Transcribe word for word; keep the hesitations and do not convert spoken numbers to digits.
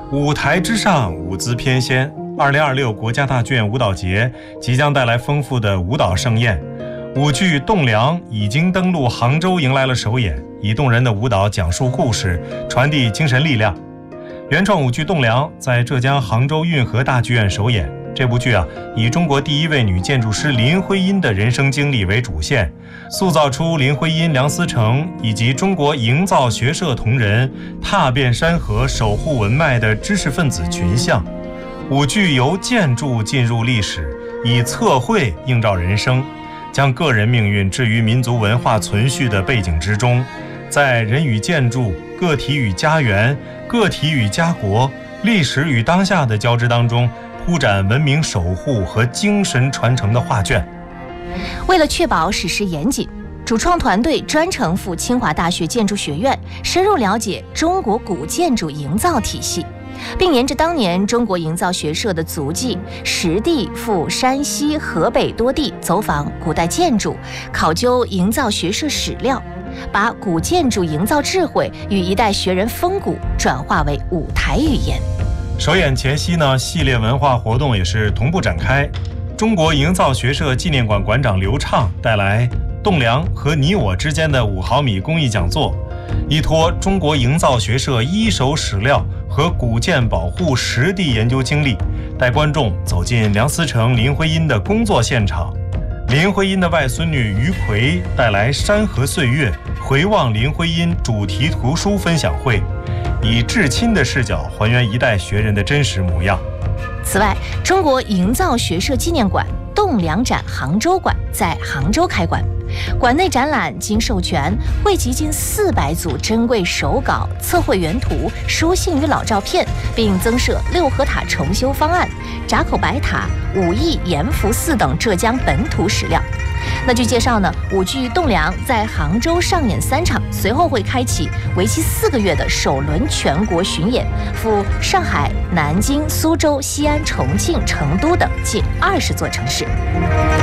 舞台之上，舞姿翩跹。二零二六国家大剧院舞蹈节即将带来丰富的舞蹈盛宴，舞剧《栋梁》已经登陆杭州，迎来了首演，以动人的舞蹈讲述故事，传递精神力量。原创舞剧《栋梁》在浙江杭州运河大剧院首演。这部剧啊，以中国第一位女建筑师林徽因的人生经历为主线，塑造出林徽因、梁思成以及中国营造学社同仁踏遍山河、守护文脉的知识分子群像。舞剧由建筑进入历史，以测绘映照人生，将个人命运置于民族文化存续的背景之中，在人与建筑、个体与家园、个体与家国、历史与当下的交织当中，铺展文明守护和精神传承的画卷。 为了确保史实严谨，主创团队专程赴清华大学建筑学院，深入了解中国古建筑营造体系，并沿着当年中国营造学社的足迹，实地赴山西、河北多地走访古代建筑，考究营造学社史料，把古建筑营造智慧与一代学人风骨转化为舞台语言。 首演前夕呢，系列文化活动也是同步展开。中国营造学社纪念馆馆长刘畅带来栋梁和你我之间的五毫米公益讲座，依托中国营造学社一手史料和古建保护实地研究经历，带观众走进梁思成、林徽因的工作现场。林徽因的外孙女于葵带来山河岁月回望林徽因主题图书分享会，以至亲的视角还原一代学人的真实模样。 此外，中国营造学社纪念馆栋梁展杭州馆在杭州开馆，馆内展览经授权，汇集近四百组珍贵手稿、测绘原图、书信与老照片，并增设六合塔重修方案、闸口白塔、武义阎福寺等浙江本土史料。那据介绍呢，舞剧《栋梁》在杭州上演三场，随后会开启为期四个月的首轮全国巡演，赴上海、南京、苏州、西安、重庆、成都等近二十座城市。